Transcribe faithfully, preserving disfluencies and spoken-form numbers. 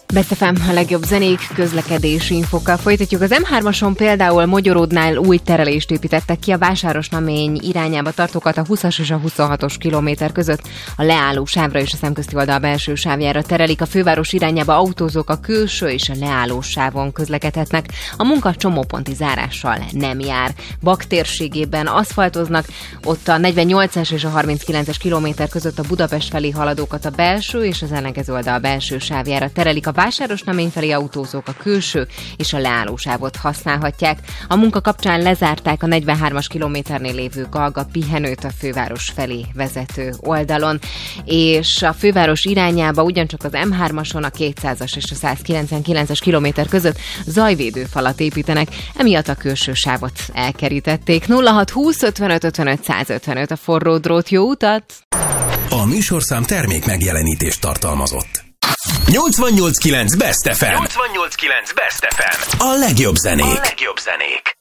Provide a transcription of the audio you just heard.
Best ef em, a legjobb zenék, közlekedési infokkal folytatjuk. Az em hármason például Mogyoródnál új terelést építettek ki a Vásárosnamény irányába tartókat a húszas és a huszonhatos kilométer között. A leálló sávra és a szemközti oldal belső sávjára terelik. A főváros irányába autózók a külső és a leálló sávon közlekedhetnek. A munka csomóponti zárással nem jár. Bak térségében aszfaltoznak, ott a negyvennyolcas és a harminckilences kilométer között a Budapest felé haladókat a belső és az ellenkező oldal belső sávjára terelik. A Vásárosnamény felé autózók a külső és a leállósávot használhatják. A munka kapcsán lezárták a negyvenhármas kilométernél lévő Galga pihenőt a főváros felé vezető oldalon, és a főváros irányába ugyancsak az em hármason a kétszázas és a százkilencvenkilences kilométer között zajvédőfalat építenek, emiatt a külső sávot elkerítették. nulla hat húsz ötvenöt ötvenöt százötvenöt a forró drót, jó utat! A műsorszám termék megjelenítést tartalmazott. nyolcvannyolc kilenc Best ef em. nyolcvannyolc kilenc Best ef em. A legjobb zenék. A legjobb zenék.